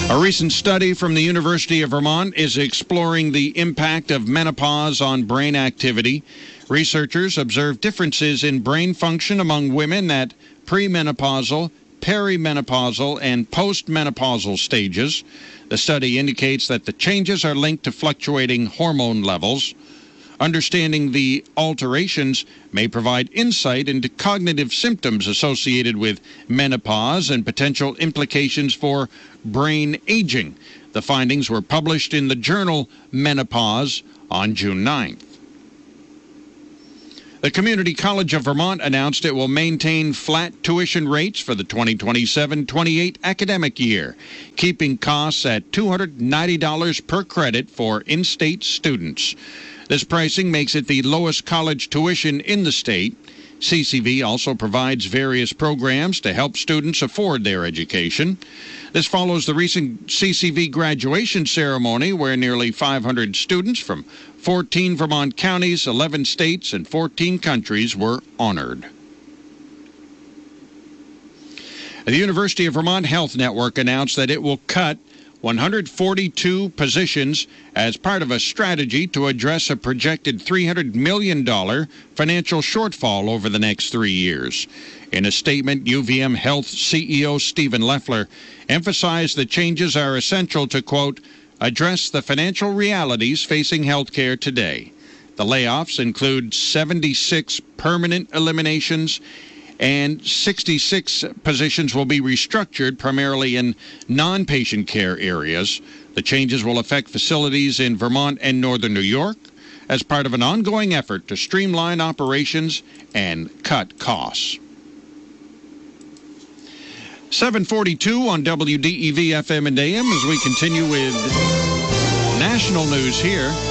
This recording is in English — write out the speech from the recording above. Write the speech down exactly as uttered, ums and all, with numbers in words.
A recent study from the University of Vermont is exploring the impact of menopause on brain activity. Researchers observed differences in brain function among women at premenopausal, perimenopausal, and postmenopausal stages. The study indicates that the changes are linked to fluctuating hormone levels. Understanding the alterations may provide insight into cognitive symptoms associated with menopause and potential implications for brain aging. The findings were published in the journal Menopause on June ninth. The Community College of Vermont announced it will maintain flat tuition rates for the twenty twenty-seven twenty-eight academic year, keeping costs at two hundred ninety dollars per credit for in-state students. This pricing makes it the lowest college tuition in the state. C C V also provides various programs to help students afford their education. This follows the recent C C V graduation ceremony where nearly five hundred students from fourteen Vermont counties, eleven states, and fourteen countries were honored. The University of Vermont Health Network announced that it will cut one hundred forty-two positions as part of a strategy to address a projected three hundred million dollars financial shortfall over the next three years. In a statement, U V M Health C E O Stephen Leffler emphasized the changes are essential to, quote, address the financial realities facing healthcare today. The layoffs include seventy-six permanent eliminations, and sixty-six positions will be restructured primarily in non-patient care areas. The changes will affect facilities in Vermont and northern New York as part of an ongoing effort to streamline operations and cut costs. seven forty-two on W D E V F M and A M as we continue with national news here.